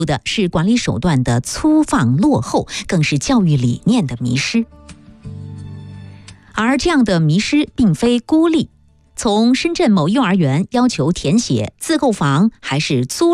的是管理手段的粗放落后，更是教育理念的迷失。而这样的迷失并非孤立，从深圳某幼儿园要求填写自购房还是租